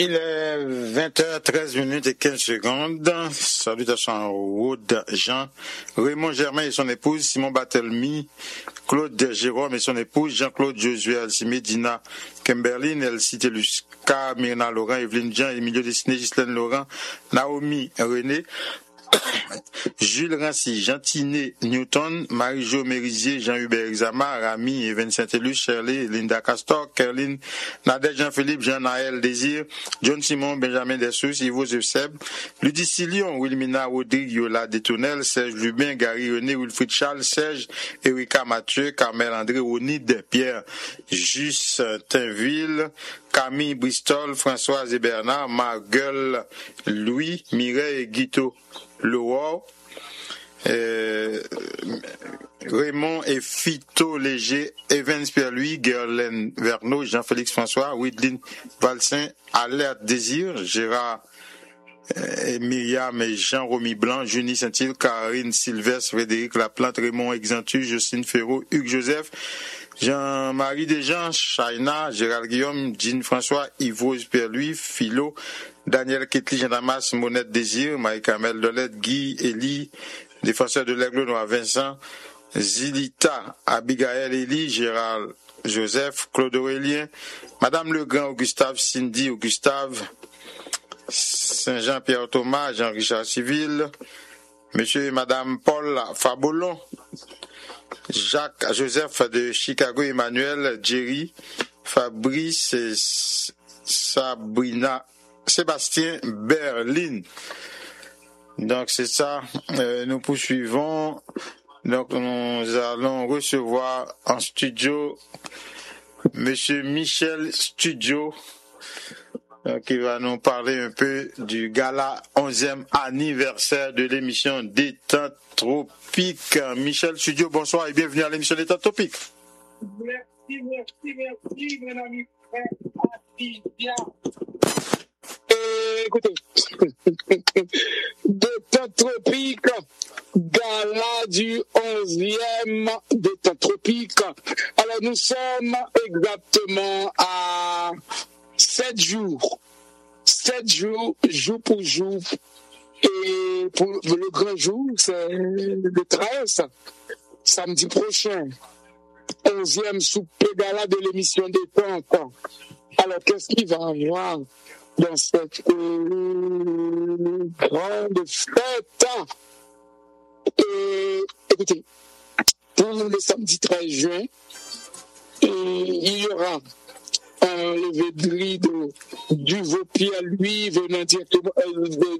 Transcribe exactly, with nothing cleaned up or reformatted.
Il est vingt heures treize minutes et quinze secondes. Salutations Aude Jean, Raymond Germain et son épouse, Simon Barthelmy, Claude Jérôme et son épouse, Jean-Claude Josué Alcimé, Dina Kimberlin, Elsie Teluska, Myrna Laurent, Evelyne Jean, Emilio Dessiné, Ghislaine Laurent, Naomi René, Jules Rancy, Jean-Tiné Newton, Marie-Jo Mérizier, Jean-Hubert Exama, Rami, Even Saint-Élus, Shirley, Linda Castor, Caroline, Nadège Jean-Philippe, Jean-Naël Désir, John Simon, Benjamin Dessous, Ivo Zebseb, Ludicie Lyon, Wilmina Rodrigue, Yola Détournel, Serge Lubin, Gary René, Wilfried Charles, Serge, Erika Mathieu, Carmel André, Onide, Pierre, Justinville, Camille Bristol, Françoise et Bernard, Marguerite, Louis, Mireille et Guito. Loa, euh, Raymond et Fito Léger, Evans Pierre-Louis, Guerlaine Verneau, Jean-Félix François, Widlin Valsin, Alerte Désir, Gérard euh, Myriam et Jean-Romy Blanc, Junie Saint-Île, Karine Sylvestre, Frédéric Laplante, Raymond Exantu, Justine Ferraud, Hugues Joseph, Jean-Marie Desjans, Chayna, Gérald Guillaume, Jean François, Yves Pierre-Louis, Philo, Daniel Ketli, Jean Damas, Monette Désir, Marie-Camel Dolette, Guy, Elie, défenseur de l'Aigle Noir, Vincent, Zilita, Abigail Elie, Gérald Joseph, Claude Aurélien, Madame Legrand, Augustave, Cindy, Augustave, Saint-Jean-Pierre Thomas, Jean-Richard Civil, Monsieur et Madame Paul Fabolon, Jacques Joseph de Chicago, Emmanuel, Jerry, Fabrice et Sabrina, Sébastien Berlin. Donc c'est ça, euh, nous poursuivons. Donc nous allons recevoir en studio Monsieur Michel Studio, euh, qui va nous parler un peu du gala onzième anniversaire de l'émission Détente Tropique. Michel Studio, bonsoir et bienvenue à l'émission Détente Tropique. Merci, merci, merci, mon ami frère Abidjan. Écoutez, Détente Tropique, gala du onzième Détente Tropique. Alors nous sommes exactement à sept jours, sept jours, jour pour jour. Et pour le grand jour, c'est le treize, samedi prochain, onzième souper gala de l'émission Détente. Alors qu'est-ce qu'il va y avoir dans cette euh, grande fête? Et écoutez, pour le samedi treize juin, et il y aura un lever de rideau du Vaud Pierre-Louis venant directement euh,